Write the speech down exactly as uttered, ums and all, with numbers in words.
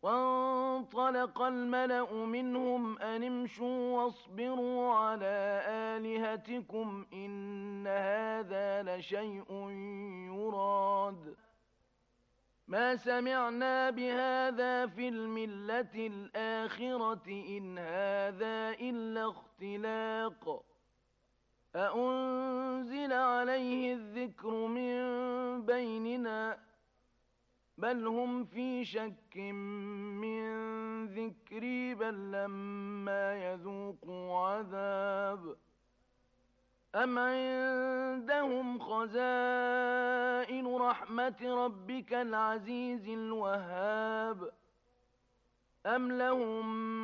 وانطلق الملأ منهم أن امشوا واصبروا على آلهتكم إن هذا لشيء يراد ما سمعنا بهذا في الملة الآخرة إن هذا إلا اختلاق أأنزل عليه الذكر من بيننا بل هم في شك من ذكري بل لما يذوقوا عذاب أم عندهم خزائن رحمة ربك العزيز الوهاب أم لهم